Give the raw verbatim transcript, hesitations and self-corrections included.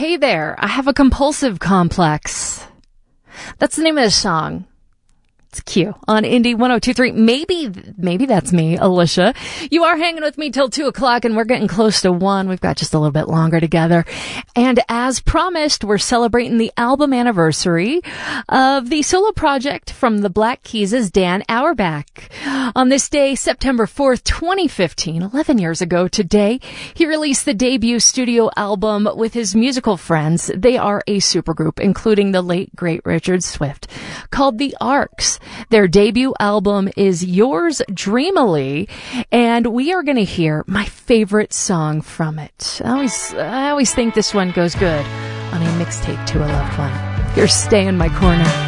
Hey there, I have a compulsive complex. That's the name of the song. It's Q on Indie one oh two point three. Maybe, maybe that's me, Alicia. You are hanging with me till two o'clock and we're getting close to one. We've got just a little bit longer together. And as promised, we're celebrating the album anniversary of the solo project from the Black Keys' Dan Auerbach. On this day, September fourth, twenty fifteen, eleven years ago today, he released the debut studio album with his musical friends. They are a supergroup, including the late, great Richard Swift, called The Arcs. Their debut album is Yours Dreamily, and we are going to hear my favorite song from it. I always, I always think this one goes good on a mixtape to a loved one. You're Stay in My Corner.